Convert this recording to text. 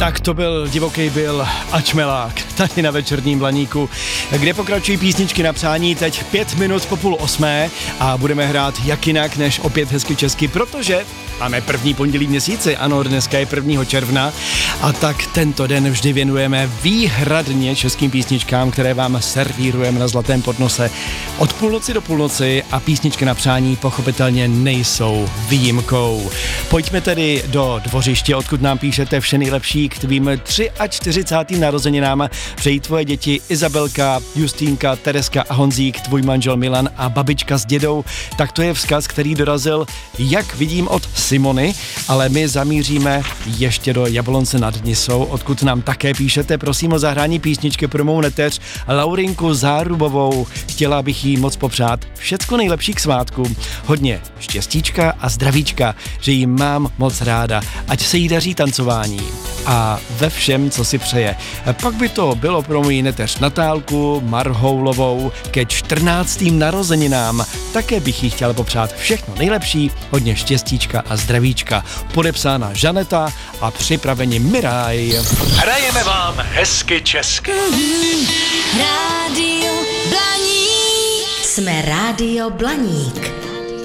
Tak to byl Divoký Bill a Čmelák tady na Večerním Blaníku, kde pokračují písničky na přání teď 5 minut po 7:30 a budeme hrát jak jinak než opět hezky česky, protože máme první pondělí v měsíci, ano, dneska je 1. června a tak tento den vždy věnujeme výhradně českým písničkám, které vám servírujeme na zlatém podnose od půlnoci do půlnoci a písničky na přání pochopitelně nejsou výjimkou. Pojďme tedy do Dvořiště, odkud nám píšete vše nejlepší k tvým 43. narozeninám. Přejí tvoje děti Izabelka, Justínka, Tereska a Honzík, tvůj manžel Milan a babička s dědou. Tak to je vzkaz, který dorazil, jak vidím, od Simony, ale my zamíříme ještě do Jablonce nad Nisou, odkud nám také píšete. Prosím o zahrání písničky pro mou neteř Laurinku Zárubovou. Chtěla bych jí moc popřát všecko nejlepší k svátku. Hodně štěstíčka a zdravíčka, že jí mám moc ráda. Ať se jí daří tancování a ve všem, co si přeje. Pak by to bylo pro moji neteř Natálku Marhoulovou ke 14. narozeninám. Také bych jí chtěl popřát všechno nejlepší, hodně štěstíčka a zdravíčka. Podepsána Žaneta a připraveni Miraj. Hrajeme vám hezky česky. Rádio Blaník. Jsme Rádio Blaník.